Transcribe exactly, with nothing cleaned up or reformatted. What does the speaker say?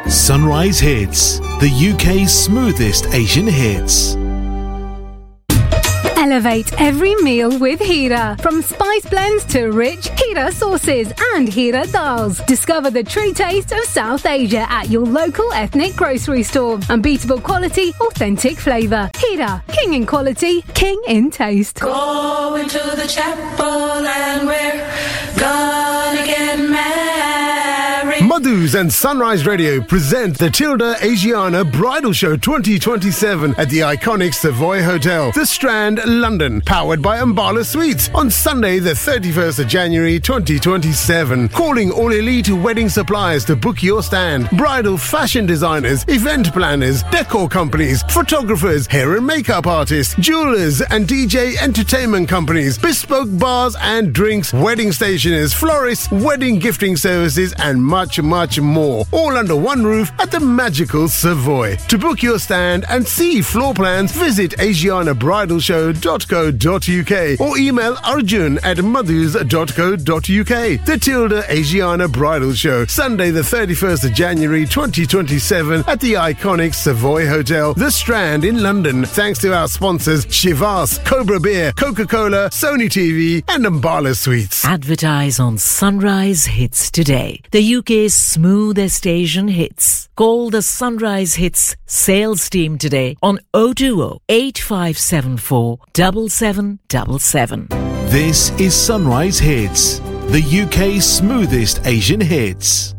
Sunrise Hits, the U K's smoothest Asian hits. Elevate every meal with Hira. From spice blends to rich Hira sauces and Hira dals. Discover the true taste of South Asia at your local ethnic grocery store. Unbeatable quality, authentic flavour. Hira, king in quality, king in taste. Go into the chapel and we're gonna get married. Madhus and Sunrise Radio present the Tilda Asiana Bridal Show twenty twenty-seven at the iconic Savoy Hotel, The Strand, London, powered by Ambala Suites on Sunday the thirty-first of January twenty twenty-seven. Calling all elite wedding suppliers to book your stand. Bridal fashion designers, event planners, decor companies, photographers, hair and makeup artists, jewelers and D J entertainment companies, bespoke bars and drinks, wedding stationers, florists, wedding gifting services and much much more, all under one roof at the magical Savoy. To book your stand and see floor plans, visit asiana bridal show dot co dot uk or email arjun at madhus dot co dot uk. The Tilda Asiana Bridal Show, Sunday the thirty-first of January twenty twenty-seven at the iconic Savoy Hotel, The Strand in London. Thanks to our sponsors Chivas, Cobra Beer, Coca-Cola, Sony T V and Ambala Suites. Advertise on Sunrise Hits today, the U K's smoothest Asian hits. Call the Sunrise Hits sales team today on oh two oh, eight five seven four, seven seven seven seven. This is Sunrise Hits, the U K's smoothest Asian hits.